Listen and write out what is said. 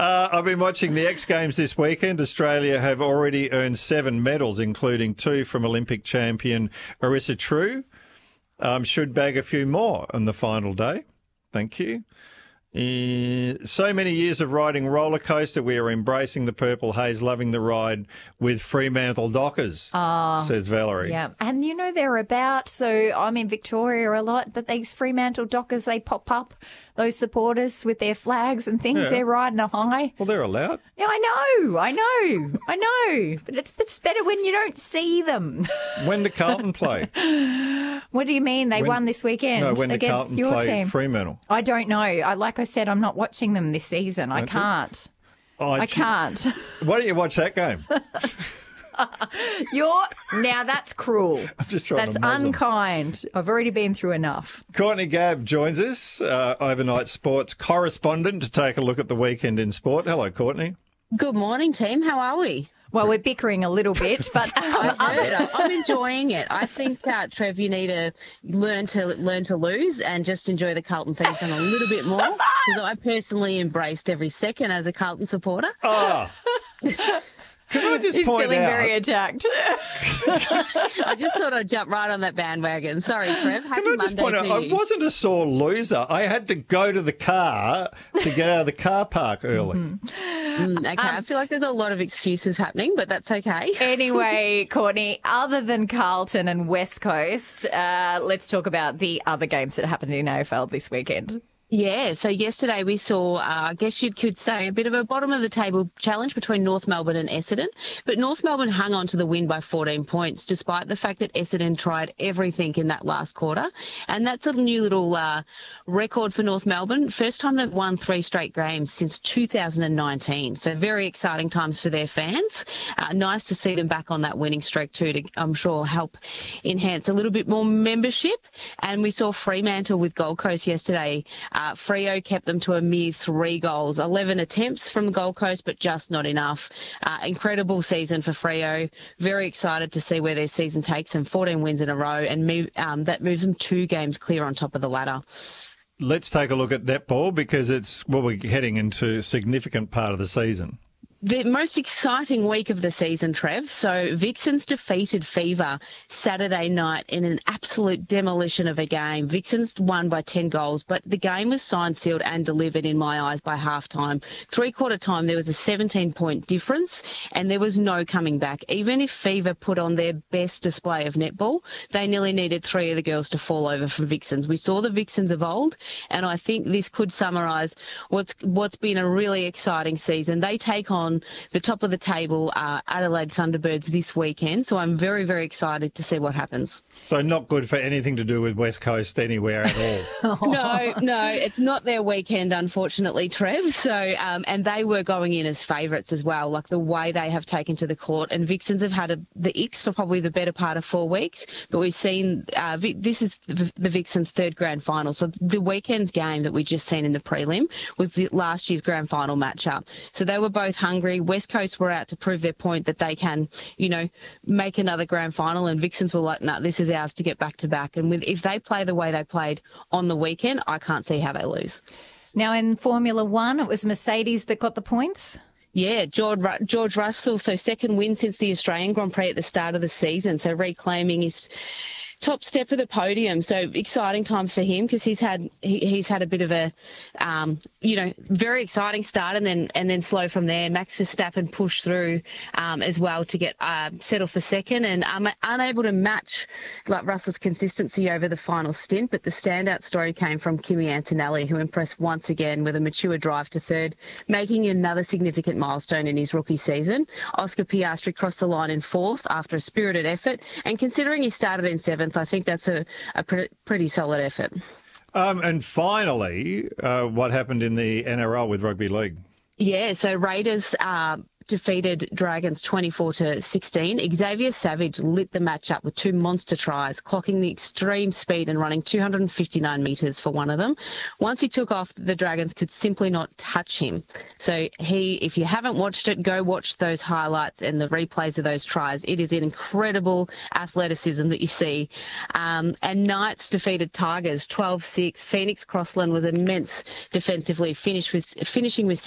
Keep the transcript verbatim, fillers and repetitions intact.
Uh, I've been watching the X Games this weekend. Australia have already earned seven medals, including two from Olympic champion Arissa True. Um, should bag a few more on the final day. Thank you. Uh, so many years of riding roller coaster, we are embracing the purple haze, loving the ride with Fremantle Dockers, Oh, says Valerie. yeah. And, you know, they're about, so I'm in Victoria a lot, but these Fremantle Dockers, they pop up, those supporters with their flags and things. Yeah. They're riding a high. Well, they're allowed. Yeah, I know, I know, I know. But it's, it's better when you don't see them. When did Carlton play? What do you mean? They When- won this weekend No, when did against Carlton your play team? Fremantle? I don't know. I, like I said, I'm not watching them this season. I Don't you? can't. Oh, I gee- can't. Why don't you watch that game? You're now that's cruel. I'm just trying That's to muzzle. unkind. I've already been through enough. Courtney Gabb joins us, uh, overnight sports correspondent, to take a look at the weekend in sport. Hello, Courtney. Good morning, team. How are we? Well, we're bickering a little bit, but um, I've other- heard. I'm enjoying it. I think, uh, Trev, you need to learn to learn to lose and just enjoy the Carlton theme song a little bit more. Because I personally embraced every second as a Carlton supporter. Ah. Can I just he's point feeling out? very attacked. I just thought I'd jump right on that bandwagon. Sorry, Trev. Happy Can I just Monday point out, to I you. wasn't a sore loser. I had to go to the car to get out of the car park early. Mm, okay, I feel like there's a lot of excuses happening, but that's okay. Anyway, Courtney, other than Carlton and West Coast, uh, let's talk about the other games that happened in A F L this weekend. Yeah, so yesterday we saw, uh, I guess you could say, a bit of a bottom of the table challenge between North Melbourne and Essendon. But North Melbourne hung on to the win by fourteen points, despite the fact that Essendon tried everything in that last quarter. And that's a new little uh, record for North Melbourne. First time they've won three straight games since two thousand nineteen. So very exciting times for their fans. Uh, nice to see them back on that winning streak too, to, I'm sure, help enhance a little bit more membership. And we saw Fremantle with Gold Coast yesterday. Uh, Freo kept them to a mere three goals, eleven attempts from the Gold Coast, but just not enough. Uh, incredible season for Freo. Very excited to see where their season takes them. fourteen wins in a row, and move, um, that moves them two games clear on top of the ladder. Let's take a look at netball because it's, well, we're heading into a significant part of the season. The most exciting week of the season, Trev. So Vixens defeated Fever Saturday night in an absolute demolition of a game. Vixens won by ten goals, but the game was signed, sealed and delivered in my eyes by halftime. Three-quarter time, there was a seventeen-point difference and there was no coming back. Even if Fever put on their best display of netball, they nearly needed three of the girls to fall over from Vixens. We saw the Vixens of old, and I think this could summarise what's what's been a really exciting season. They take on the top of the table uh, Adelaide Thunderbirds this weekend, so I'm very, very excited to see what happens. So not good for anything to do with West Coast anywhere at all. No, no, it's not their weekend, unfortunately, Trev. So, um, and they were going in as favourites as well, like the way they have taken to the court. And Vixens have had a, the Icks for probably the better part of four weeks, but we've seen uh, Vi- this is the, the Vixens' third grand final. So the weekend's game that we just seen in the prelim was the last year's grand final matchup. So they were both hungry. West Coast were out to prove their point that they can, you know, make another grand final, and Vixens were like, no, nah, this is ours to get back to back. And with if they play the way they played on the weekend, I can't see how they lose. Now in Formula One, it was Mercedes that got the points. Yeah, George, Ru- George Russell, so second win since the Australian Grand Prix at the start of the season, so reclaiming his top step of the podium. So exciting times for him because he's had he, he's had a bit of a um, you know very exciting start and then and then slow from there. Max Verstappen pushed through um, as well to get uh, settled for second and um, unable to match like Russell's consistency over the final stint. But the standout story came from Kimi Antonelli, who impressed once again with a mature drive to third, making another significant milestone in his rookie season. Oscar Piastri crossed the line in fourth after a spirited effort, and considering he started in seventh, I think that's a, a pre- pretty solid effort. Um, and finally, uh, what happened in the N R L with rugby league? Yeah, so Raiders uh, defeated Dragons twenty-four to sixteen. Xavier Savage lit the match up with two monster tries, clocking the extreme speed and running two hundred fifty-nine metres for one of them. Once he took off, the Dragons could simply not touch him. So he, if you haven't watched it, go watch those highlights and the replays of those tries. It is an incredible athleticism that you see. Um, and Knights defeated Tigers twelve six. Phoenix Crossland was immense defensively, finished with, finishing with